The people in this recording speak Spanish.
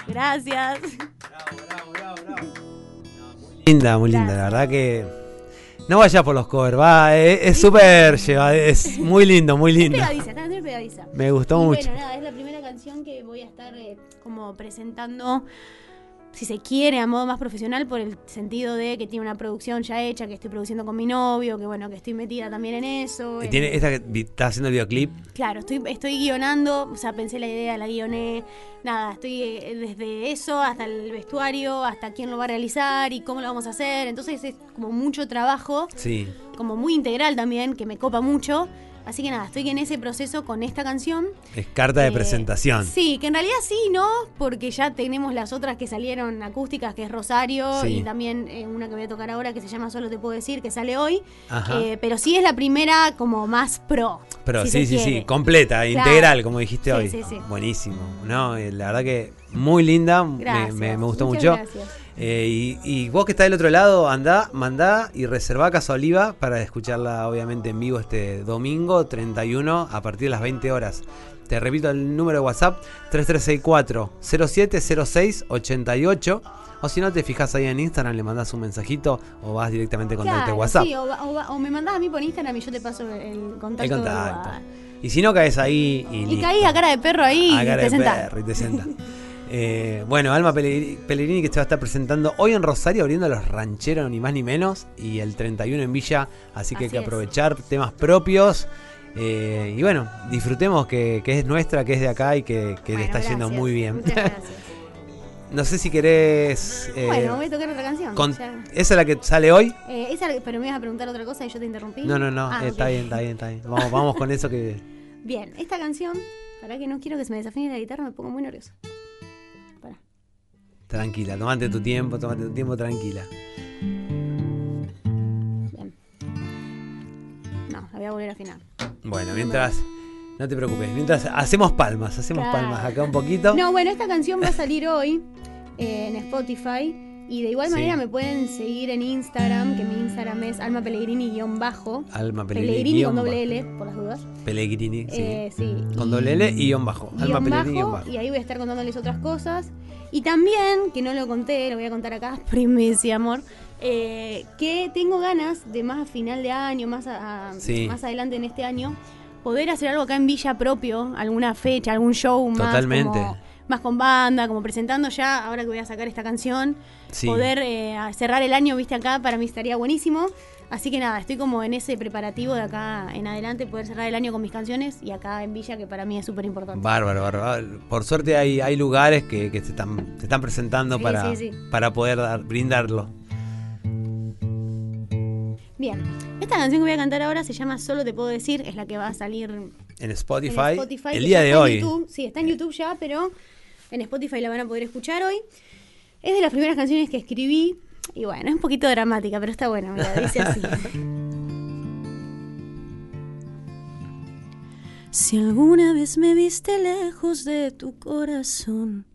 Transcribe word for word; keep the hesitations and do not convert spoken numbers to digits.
Gracias. Bravo, bravo, bravo, bravo. No, muy linda, muy linda. La verdad que no vayas por los covers, va, es súper lleva, es muy lindo, muy lindo. Es pegadiza, está muy pegadiza. Me gustó y mucho. Bueno, nada, es la primera canción que voy a estar eh, como presentando, si se quiere, a modo más profesional, por el sentido de que tiene una producción ya hecha, que estoy produciendo con mi novio, que bueno, que estoy metida también en eso. Y en... tiene esta que está haciendo el videoclip. Claro, estoy, estoy guionando, o sea, pensé la idea, la guioné, nada, estoy eh, desde eso hasta el vestuario, hasta quién lo va a realizar y cómo lo vamos a hacer. Entonces es como mucho trabajo, Sí. como muy integral también, que me copa mucho. Así que nada, estoy en ese proceso con esta canción. Es carta de Eh, presentación. Sí, que en realidad sí, ¿no? Porque ya tenemos las otras que salieron acústicas, que es Rosario, Sí. y también eh, una que voy a tocar ahora que se llama Solo Te Puedo Decir, que sale hoy. Ajá. Eh, pero sí es la primera como más pro. Pero si sí, se sí, quiere. sí, completa, Claro. integral, como dijiste Sí, hoy. sí, sí. Buenísimo. No, eh, la verdad que muy linda, me, Gracias. me, me gustó Muchas mucho. gracias. Eh, y, y vos que estás del otro lado, andá, mandá y reservá Casa Oliva para escucharla obviamente en vivo este domingo treinta y uno a partir de las veinte horas. Te repito el número de WhatsApp, tres tres seis cuatro cero siete cero seis ocho ocho. O si no, te fijas ahí en Instagram, le mandás un mensajito o vas directamente con Claro, el WhatsApp. sí, o, o- o me mandás a mí por Instagram y yo te paso el contacto. El del contacto. lugar. Y si no, caes ahí y Y listo. caí a cara de perro ahí A y cara te de sentás. perro y te sentás. Eh, bueno, Alma Pellegrini, Pellegrini que se va a estar presentando hoy en Rosario abriendo a los rancheros ni más ni menos y el treinta y uno en Villa, así que hay Así que es. aprovechar temas propios eh, y bueno, disfrutemos que, que es nuestra, que es de acá y que, que le Bueno, está yendo gracias. muy bien. Muchas gracias. No sé si querés... eh, Bueno, voy a tocar otra canción. con- ya. ¿Esa es la que sale hoy? Eh, esa, pero me ibas a preguntar otra cosa y yo te interrumpí. No, no, no, Ah, eh, ok. está bien, está bien, está bien. Vamos, vamos con eso que... Bien, esta canción, para que no quiero que se me desafine la guitarra, me pongo muy nerviosa. Pará. Tranquila, tomate tu tiempo, tomate tu tiempo, tranquila. Bien. No, la voy a volver a afinar. Bueno, mientras... No te preocupes, mientras hacemos palmas, hacemos Claro. palmas acá un poquito. No, bueno, esta canción va a salir hoy eh, en Spotify. Y de igual Sí. manera me pueden seguir en Instagram, que mi Instagram es Alma Pellegrini-bajo. Alma Pellegrini Pellegrini, con guión doble bajo. L, por las dudas. Pellegrini, sí. Eh, sí. Con Y- doble L y guión bajo. Alma guión Pellegrini, guión bajo, bajo. y ahí voy a estar contándoles otras cosas. Y también, que no lo conté, lo voy a contar acá, primicia, amor, eh, que tengo ganas de más a final de año, más, a- a- Sí. más adelante en este año, poder hacer algo acá en Villa propio, alguna fecha, algún show más, Totalmente. como- más con banda, como presentando ya, ahora que voy a sacar esta canción, Sí. poder eh, cerrar el año, viste, acá, para mí estaría buenísimo. Así que nada, estoy como en ese preparativo de acá en adelante, poder cerrar el año con mis canciones y acá en Villa, que para mí es súper importante. Bárbaro, bárbaro. Por suerte hay, hay lugares que, que se, están, se están presentando Sí, para, sí, sí. para poder dar- brindarlo. Bien, esta canción que voy a cantar ahora se llama Solo Te Puedo Decir, es la que va a salir en En Spotify, Spotify, el que día ya de está en hoy. YouTube. Sí, está en YouTube ya, pero en Spotify la van a poder escuchar hoy. Es de las primeras canciones que escribí y bueno, es un poquito dramática, pero está buena, mira, dice así. Si alguna vez me viste lejos de tu corazón,